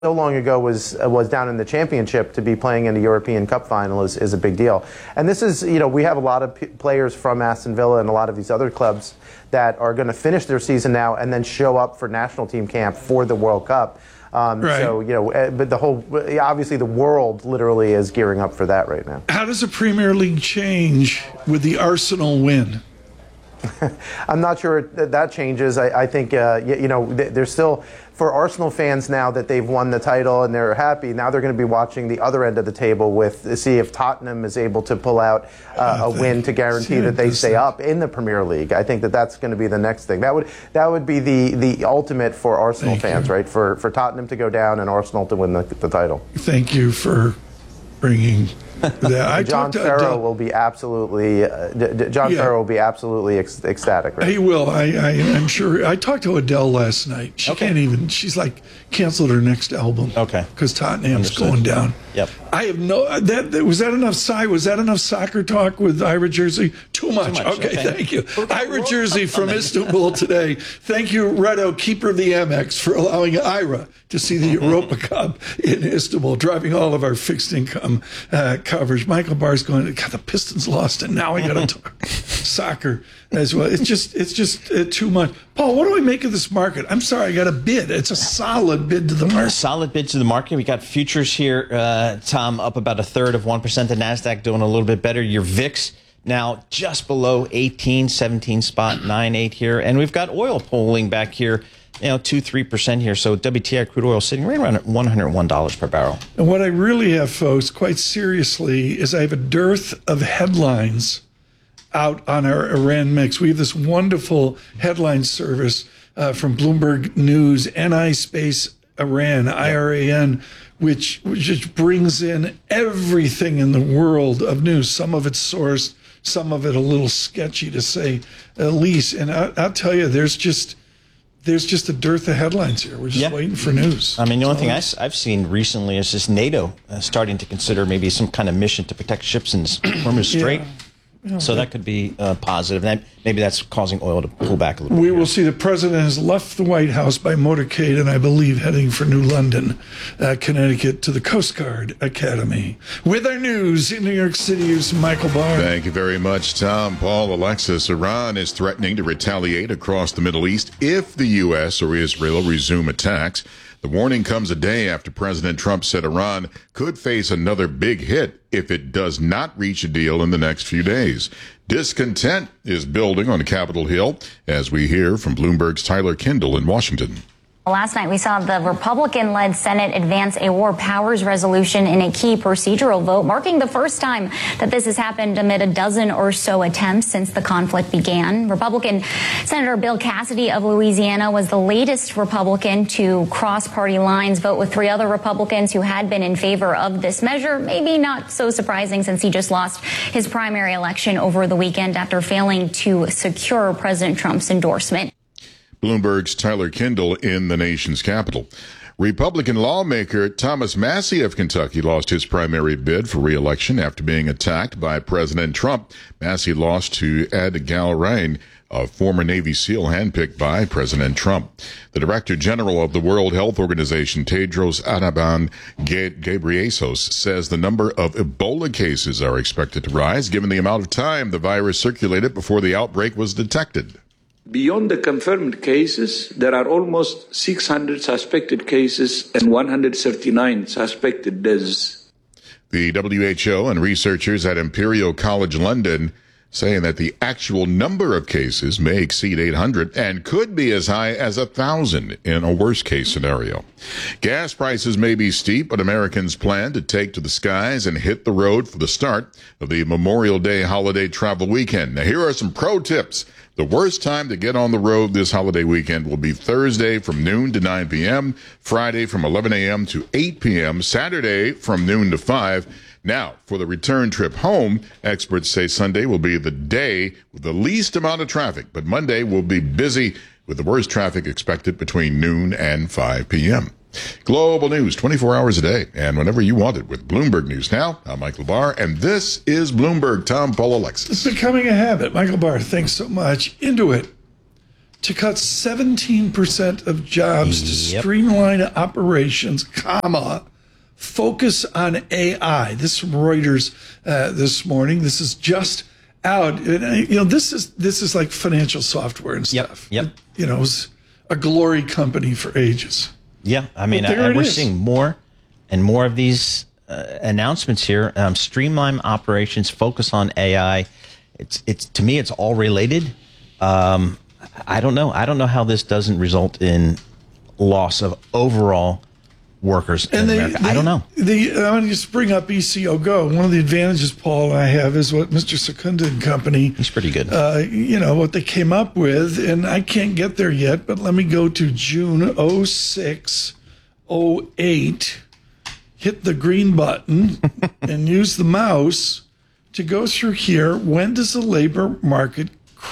so long ago was down in the championship. To be playing in a European Cup final is a big deal. And this is, we have a lot of players from Aston Villa and a lot of these other clubs that are going to finish their season now and then show up for national team camp for the World Cup. Right. So, but obviously the world literally is gearing up for that right now. How does the Premier League change with the Arsenal win? I'm not sure that changes. I think, there's still, for Arsenal fans now that they've won the title and they're happy, now they're going to be watching the other end of the table to see if Tottenham is able to pull out a win to guarantee that they stay up in the Premier League. I think that's going to be the next thing. That would be the ultimate for Arsenal fans, right? For Tottenham to go down and Arsenal to win the title. Thank you for bringing that. John Farrow will be absolutely Farrow will be absolutely ecstatic. Right? He will. I'm sure. I talked to Adele last night. She can't even. She's like canceled her next album. Okay. Because Tottenham's going down. Yep. I have no. Was that enough? Was that enough soccer talk with Ira Jersey? Too much. Okay. Thank you. Ira Jersey from Istanbul today. Thank you, Redo, keeper of the Amex, for allowing Ira to see the Europa Cup in Istanbul, driving all of our fixed income coverage. Michael Barr's going, God, the Pistons lost, and now I got to talk soccer as well. It's just too much. Paul, what do I make of this market? I'm sorry, I got a bid. It's a solid bid to the market. A solid bid to the market. We got futures here, Tom, up about 1/3 of 1%. The NASDAQ doing a little bit better. Your VIX now just below 18, 17.98 here. And we've got oil pulling back here, 2-3% here. So WTI crude oil sitting right around at $101 per barrel. And what I really have, folks, quite seriously, is I have a dearth of headlines out on our Iran mix. We have this wonderful headline service from Bloomberg News, NI space Iran, IRAN, which just brings in everything in the world of news. Some of it's sourced, some of it a little sketchy, to say the least. And I'll tell you, there's just a dearth of headlines here. We're just waiting for news. I mean, the only thing I've seen recently is just NATO starting to consider maybe some kind of mission to protect ships in Hormuz Strait. So that could be positive. Maybe that's causing oil to pull back a little bit. We will see. The president has left the White House by motorcade and I believe heading for New London, Connecticut, to the Coast Guard Academy. With our news in New York City, is Michael Barr. Thank you very much, Tom. Paul, Alexis, Iran is threatening to retaliate across the Middle East if the U.S. or Israel resume attacks. The warning comes a day after President Trump said Iran could face another big hit if it does not reach a deal in the next few days. Discontent is building on Capitol Hill, as we hear from Bloomberg's Tyler Kindle in Washington. Last night, we saw the Republican-led Senate advance a war powers resolution in a key procedural vote, marking the first time that this has happened amid a dozen or so attempts since the conflict began. Republican Senator Bill Cassidy of Louisiana was the latest Republican to cross party lines, vote with 3 other Republicans who had been in favor of this measure. Maybe not so surprising since he just lost his primary election over the weekend after failing to secure President Trump's endorsement. Bloomberg's Tyler Kindle in the nation's capital. Republican lawmaker Thomas Massie of Kentucky lost his primary bid for re-election after being attacked by President Trump. Massie lost to Ed Galrain, a former Navy SEAL handpicked by President Trump. The Director General of the World Health Organization, Tedros Adhanom Ghebreyesus, says the number of Ebola cases are expected to rise given the amount of time the virus circulated before the outbreak was detected. Beyond the confirmed cases, there are almost 600 suspected cases and 139 suspected deaths. The WHO and researchers at Imperial College London saying that the actual number of cases may exceed 800 and could be as high as 1,000 in a worst-case scenario. Gas prices may be steep, but Americans plan to take to the skies and hit the road for the start of the Memorial Day holiday travel weekend. Now, here are some pro tips. The worst time to get on the road this holiday weekend will be Thursday from noon to 9 p.m., Friday from 11 a.m. to 8 p.m., Saturday from noon to 5. Now, for the return trip home, experts say Sunday will be the day with the least amount of traffic, but Monday will be busy with the worst traffic expected between noon and 5 p.m. Global news 24 hours a day and whenever you want it with Bloomberg News Now. I'm Michael Barr, and this is Bloomberg. Tom, Paul, Alexis. It's becoming a habit. Michael Barr, thanks so much. Into it. to cut 17% of jobs to streamline operations, focus on AI. This is from Reuters this morning. This is just out. And, this is like financial software and stuff. Yep. It was a glory company for ages. Yeah, I mean, we're seeing more and more of these announcements here. Streamline operations, focus on AI. It's to me, it's all related. I don't know how this doesn't result in loss of overall workers in America. I don't know. I want to just bring up ECO Go. One of the advantages, Paul, and I have is what Mr. Secunda and company. He's pretty good. What they came up with, and I can't get there yet, but let me go to June 06, 08, hit the green button, and use the mouse to go through here. When does the labor market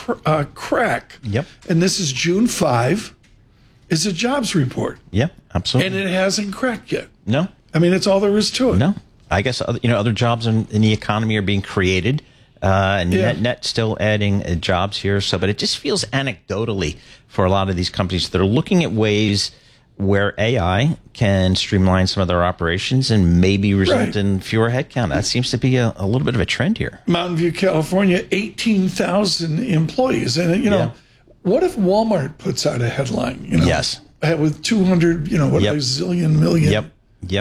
crack? Yep. And this is June 5. Is a jobs report. Yep, absolutely. And it hasn't cracked yet. No. I mean, it's all there is to it. No. I guess other jobs in the economy are being created. Net still adding jobs here. But it just feels anecdotally for a lot of these companies that are looking at ways where AI can streamline some of their operations and maybe result in fewer headcount. That seems to be a little bit of a trend here. Mountain View, California, 18,000 employees. And, what if Walmart puts out a headline, Yes. With 200, zillion million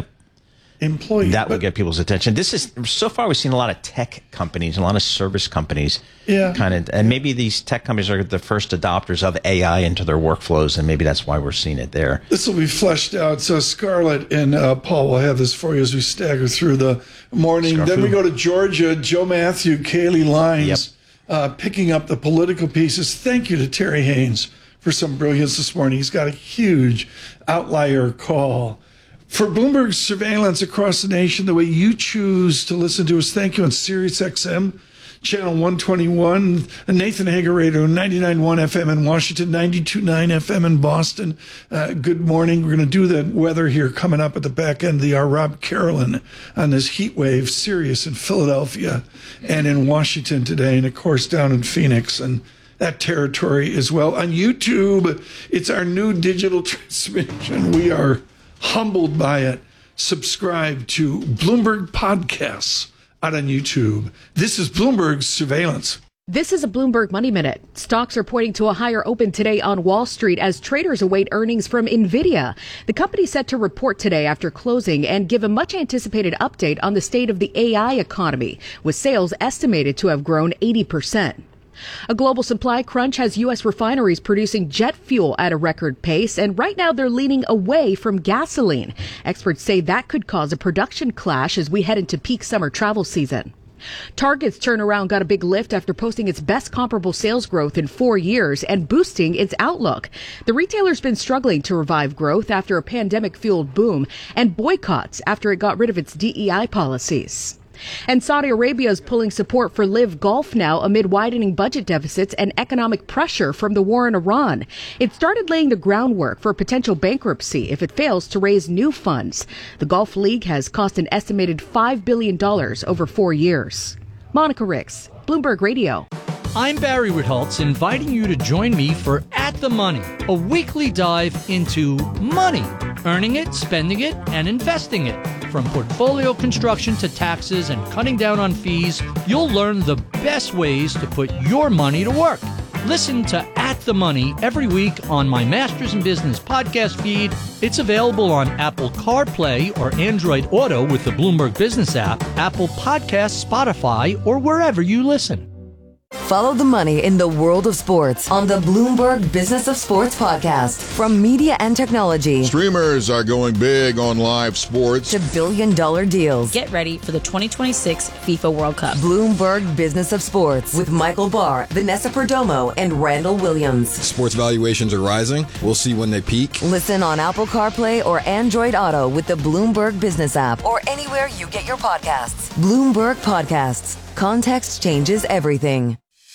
employees. That would get people's attention. So far we've seen a lot of tech companies, a lot of service companies. Yeah. And maybe these tech companies are the first adopters of AI into their workflows, and maybe that's why we're seeing it there. This will be fleshed out. So Scarlett and Paul will have this for you as we stagger through the morning. Then we go to Georgia. Joe Matthew, Kaylee Lines. Picking up the political pieces. Thank you to Terry Haynes for some brilliance this morning. He's got a huge outlier call. For Bloomberg surveillance across the nation, the way you choose to listen to us, thank you on Sirius XM, Channel 121, Nathan Hager Radio, 99.1 FM in Washington, 92.9 FM in Boston. Good morning. We're going to do the weather here coming up at the back end of the hour. Rob Carolyn on this heat wave, Sirius in Philadelphia and in Washington today, and of course down in Phoenix and that territory as well. On YouTube, it's our new digital transmission. We are humbled by it. Subscribe to Bloomberg Podcasts out on YouTube. This is Bloomberg Surveillance. This is a Bloomberg Money Minute. Stocks are pointing to a higher open today on Wall Street as traders await earnings from NVIDIA. The company set to report today after closing and give a much anticipated update on the state of the AI economy, with sales estimated to have grown 80%. A global supply crunch has U.S. refineries producing jet fuel at a record pace, and right now they're leaning away from gasoline. Experts say that could cause a production clash as we head into peak summer travel season. Target's turnaround got a big lift after posting its best comparable sales growth in 4 years and boosting its outlook. The retailer's been struggling to revive growth after a pandemic-fueled boom and boycotts after it got rid of its DEI policies. And Saudi Arabia is pulling support for Live Golf now amid widening budget deficits and economic pressure from the war in Iran. It started laying the groundwork for potential bankruptcy if it fails to raise new funds. The Golf League has cost an estimated $5 billion over 4 years. Monica Ricks, Bloomberg Radio. I'm Barry Ritholtz, inviting you to join me for At the Money, a weekly dive into money, earning it, spending it, and investing it. From portfolio construction to taxes and cutting down on fees, you'll learn the best ways to put your money to work. Listen to At the Money every week on my Masters in Business podcast feed. It's available on Apple CarPlay or Android Auto with the Bloomberg Business app, Apple Podcasts, Spotify, or wherever you listen. Follow the money in the world of sports on the Bloomberg Business of Sports podcast. From media and technology. Streamers are going big on live sports. To billion-dollar deals. Get ready for the 2026 FIFA World Cup. Bloomberg Business of Sports with Michael Barr, Vanessa Perdomo, and Randall Williams. Sports valuations are rising. We'll see when they peak. Listen on Apple CarPlay or Android Auto with the Bloomberg Business app or anywhere you get your podcasts. Bloomberg Podcasts. Context changes everything.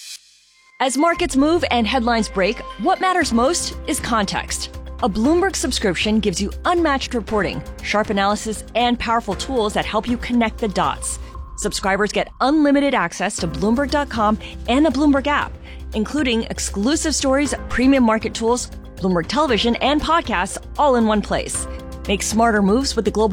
As markets move and headlines break, what matters most is context. A Bloomberg subscription gives you unmatched reporting, sharp analysis, and powerful tools that help you connect the dots. Subscribers get unlimited access to Bloomberg.com and the Bloomberg app, including exclusive stories, premium market tools, Bloomberg Television, and podcasts all in one place. Make smarter moves with the global